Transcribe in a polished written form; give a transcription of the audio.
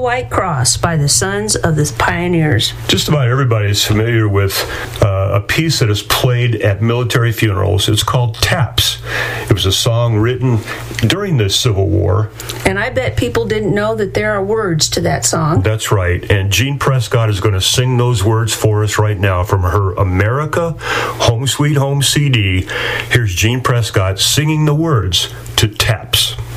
White Cross by the Sons of the Pioneers. Just about everybody is familiar with a piece that is played at military funerals. It's called Taps. It was a song written during the Civil War. And I bet people didn't know that there are words to that song. That's right. And Jean Prescott is going to sing those words for us right now from her America Home Sweet Home CD. Here's Jean Prescott singing the words to Taps.